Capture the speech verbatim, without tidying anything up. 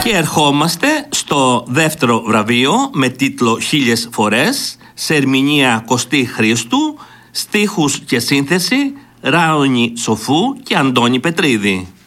Και ερχόμαστε στο δεύτερο βραβείο με τίτλο «Χίλιες φορές», σε ερμηνεία Κωστή Χρήστου, στίχους και σύνθεση Ράωνη Σοφού και Αντώνη Πετρίδη.